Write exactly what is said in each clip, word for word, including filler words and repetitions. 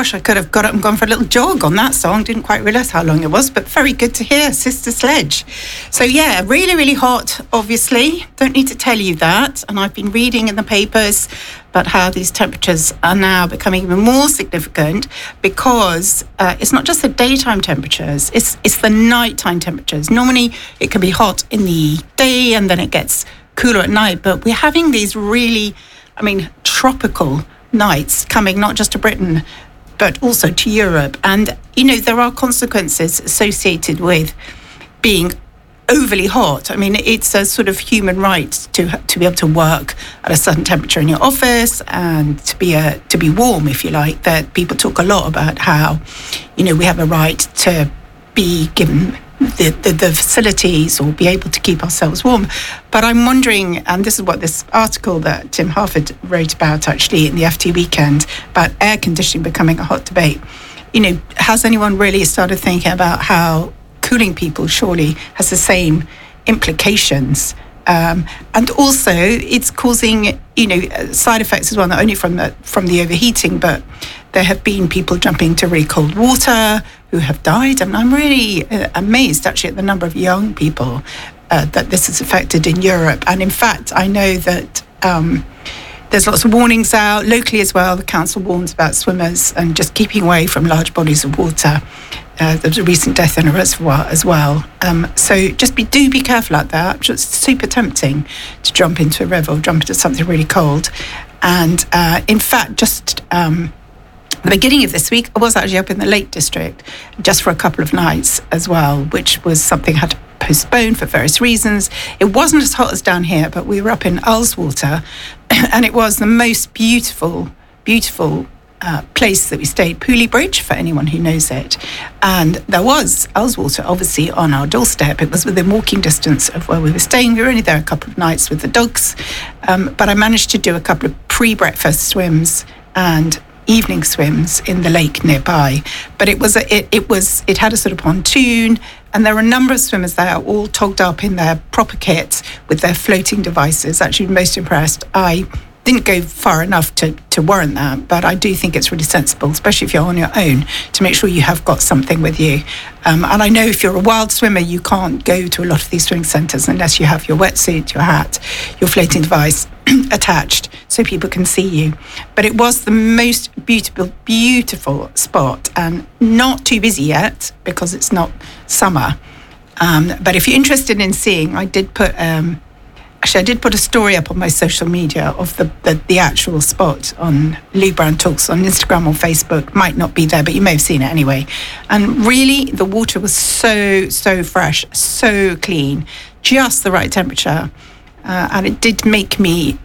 gosh, I could have got up and gone for a little jog on that song. Didn't quite realise how long it was, but very good to hear, Sister Sledge. So yeah, really, really hot, obviously. Don't need to tell you that. And I've been reading in the papers about how these temperatures are now becoming even more significant because uh, it's not just the daytime temperatures, it's it's the nighttime temperatures. Normally it can be hot in the day and then it gets cooler at night, but we're having these really, I mean, tropical nights coming not just to Britain, but also to Europe. And, you know, there are consequences associated with being overly hot. I mean, it's a sort of human right to to be able to work at a certain temperature in your office and to be a, to be warm, if you like. That people talk a lot about how, you know, we have a right to be given the, the, the facilities or be able to keep ourselves warm. But I'm wondering, and this is what this article that Tim Harford wrote about actually in the F T Weekend about air conditioning becoming a hot debate. You know, has anyone really started thinking about how cooling people surely has the same implications? Um, and also it's causing, you know, side effects as well, not only from the, from the overheating, but there have been people jumping into really cold water who have died. And I'm really uh, amazed actually at the number of young people uh, that this has affected in Europe. And in fact, I know that um, there's lots of warnings out locally as well. The council warns about swimmers and just keeping away from large bodies of water. Uh, there was a recent death in a reservoir as well. Um, so just be do be careful out there. It's super tempting to jump into a river or jump into something really cold. And uh, in fact, just um, the beginning of this week, I was actually up in the Lake District just for a couple of nights as well, which was something I had to postpone for various reasons. It wasn't as hot as down here, but we were up in Ullswater and it was the most beautiful, beautiful Uh, place that we stayed, Pooley Bridge, for anyone who knows it. And there was Ullswater, obviously, on our doorstep. It was within walking distance of where we were staying. We were only there a couple of nights with the dogs. Um, but I managed to do a couple of pre-breakfast swims and evening swims in the lake nearby. But it was, a, it, it was, it had a sort of pontoon, and there were a number of swimmers there, all togged up in their proper kit with their floating devices. Actually, most impressed. I didn't go far enough to, to warrant that, but I do think it's really sensible, especially if you're on your own, to make sure you have got something with you. Um, and I know if you're a wild swimmer, you can't go to a lot of these swimming centres unless you have your wetsuit, your hat, your floating device attached so people can see you. But it was the most beautiful, beautiful spot, and not too busy yet because it's not summer. Um, but if you're interested in seeing, I did put... Um, Actually, I did put a story up on my social media of the, the, the actual spot on Lou Brown Talks on Instagram or Facebook. Might not be there, but you may have seen it anyway. And really, the water was so, so fresh, so clean, just the right temperature. Uh, and it did make me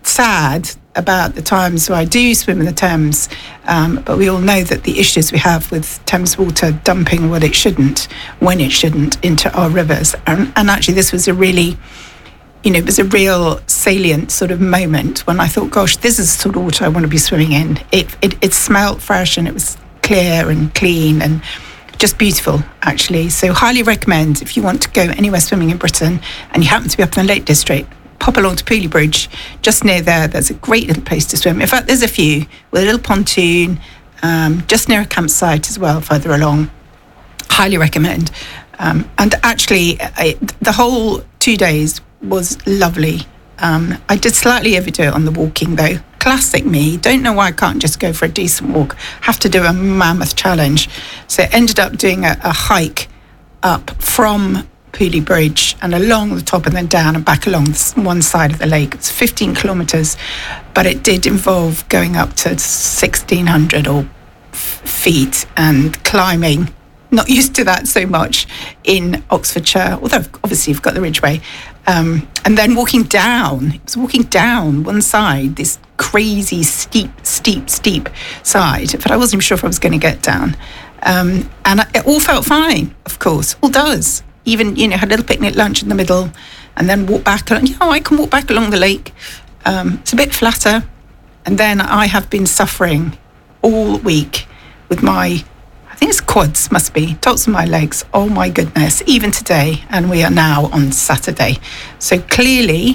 sad about the times where I do swim in the Thames. Um, but we all know that the issues we have with Thames water dumping what it shouldn't, when it shouldn't, into our rivers. And, and actually, this was a really... You know, it was a real salient sort of moment when I thought, gosh, this is the sort of water I want to be swimming in. It, it it smelled fresh and it was clear and clean and just beautiful, actually. So highly recommend if you want to go anywhere swimming in Britain and you happen to be up in the Lake District, pop along to Pooley Bridge. Just near there, there's a great little place to swim. In fact, there's a few with a little pontoon, um, just near a campsite as well, further along. Highly recommend. Um, and actually, I, the whole two days was lovely. Um, I did slightly overdo it on the walking though. Classic me. Don't know why I can't just go for a decent walk. Have to do a mammoth challenge. So I ended up doing a, a hike up from Pooley Bridge and along the top and then down and back along one side of the lake. It's fifteen kilometres, but it did involve going up to sixteen hundred or f- feet and climbing. Not used to that so much in Oxfordshire, although obviously you've got the Ridgeway. Um, and then walking down, it was walking down one side, this crazy steep, steep, steep side, but I wasn't even sure if I was going to get down. Um, and it all felt fine, of course, all does. Even, you know, had a little picnic lunch in the middle and then walk back. And, you know, I can walk back along the lake. Um, it's a bit flatter. And then I have been suffering all week with my... I think it's quads, must be, tops of my legs. Oh my goodness, even today, and we are now on Saturday. So clearly,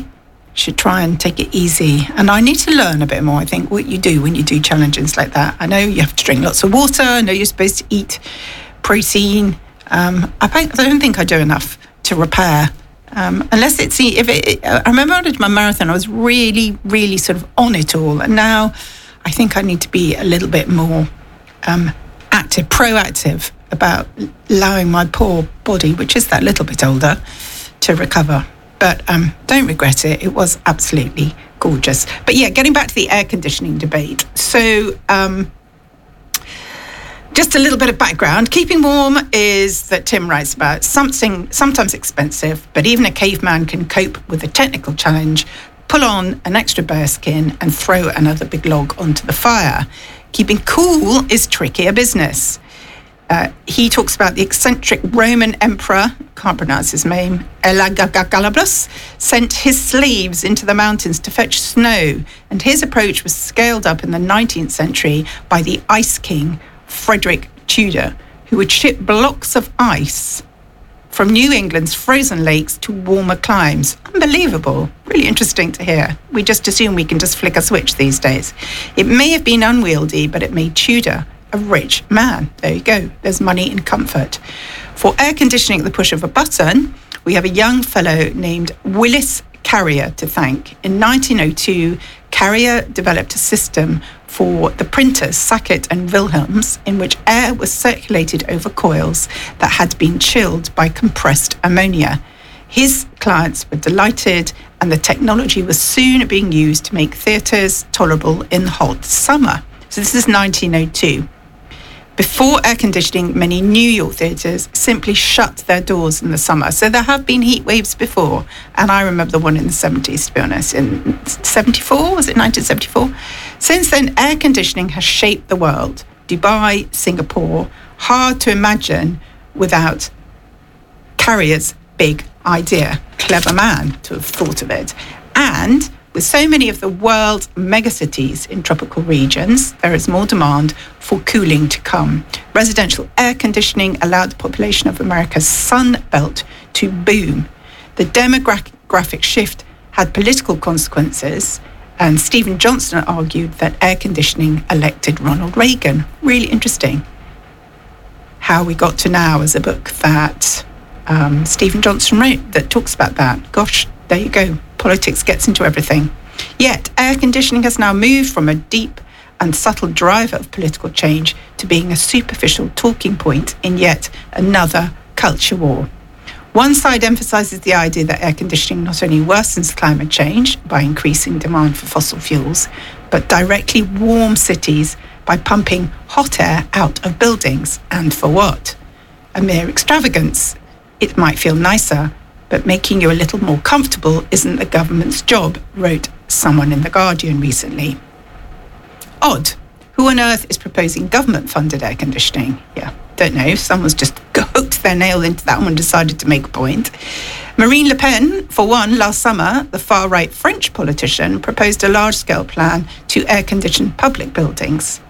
should try and take it easy. And I need to learn a bit more, I think, what you do when you do challenges like that. I know you have to drink lots of water. I know you're supposed to eat protein. Um, I, I don't think I do enough to repair. Um, unless it's, if it, I remember when I did my marathon, I was really, really sort of on it all. And now I think I need to be a little bit more um, active, proactive about allowing my poor body, which is that little bit older, to recover. But um, don't regret it. It was absolutely gorgeous. But yeah, getting back to the air conditioning debate. So um, just a little bit of background. Keeping warm is, that Tim writes about, something sometimes expensive, but even a caveman can cope with a technical challenge, pull on an extra bear skin and throw another big log onto the fire. Keeping cool is trickier business. Uh, he talks about the eccentric Roman emperor, can't pronounce his name, Elagabalus, sent his slaves into the mountains to fetch snow, and his approach was scaled up in the nineteenth century by the Ice King, Frederick Tudor, who would ship blocks of ice from New England's frozen lakes to warmer climes. Unbelievable. Really interesting to hear. We just assume we can just flick a switch these days. It may have been unwieldy, but it made Tudor a rich man. There you go. There's money in comfort. For air conditioning at the push of a button, we have a young fellow named Willis Carrier to thank. In nineteen oh two, Carrier developed a system for the printers Sackett and Wilhelms in which air was circulated over coils that had been chilled by compressed ammonia. His clients were delighted, and the technology was soon being used to make theatres tolerable in the hot summer. So this is nineteen oh two. Before air conditioning, many New York theatres simply shut their doors in the summer. So there have been heat waves before. And I remember the one in the seventies, to be honest, in seventy-four, was it nineteen seventy-four? Since then, air conditioning has shaped the world. Dubai, Singapore, hard to imagine without Carrier's big idea. Clever man to have thought of it. And with so many of the world's megacities in tropical regions, there is more demand for cooling to come. Residential air conditioning allowed the population of America's Sun Belt to boom. The demographic shift had political consequences, and Stephen Johnson argued that air conditioning elected Ronald Reagan. Really interesting. How We Got to Now is a book that um, Stephen Johnson wrote that talks about that. Gosh, there you go. Politics gets into everything. Yet, air conditioning has now moved from a deep and subtle driver of political change to being a superficial talking point in yet another culture war. One side emphasises the idea that air conditioning not only worsens climate change by increasing demand for fossil fuels, but directly warms cities by pumping hot air out of buildings. And for what? A mere extravagance. It might feel nicer, but making you a little more comfortable isn't the government's job, wrote someone in The Guardian recently. Odd. Who on earth is proposing government-funded air conditioning? Yeah, don't know. Someone's just hooked their nail into that one and decided to make a point. Marine Le Pen, for one, last summer, the far-right French politician, proposed a large-scale plan to air-condition public buildings.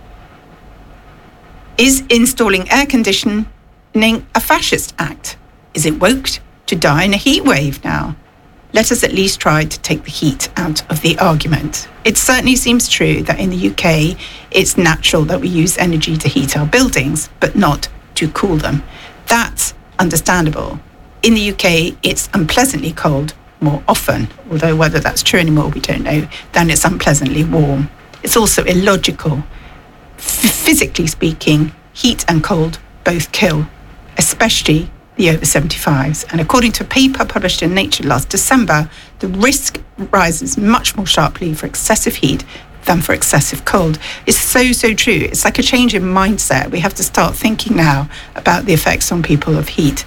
Is installing air conditioning a fascist act? Is it woke to die in a heat wave now? Let us at least try to take the heat out of the argument. It certainly seems true that in the U K, it's natural that we use energy to heat our buildings, but not to cool them. That's understandable. In the U K, it's unpleasantly cold more often, although whether that's true anymore, we don't know, than it's unpleasantly warm. It's also illogical. F- physically speaking, heat and cold both kill, especially the over seventy-fives. And according to a paper published in Nature last December, the risk rises much more sharply for excessive heat than for excessive cold. It's so, so true. It's like a change in mindset. We have to start thinking now about the effects on people of heat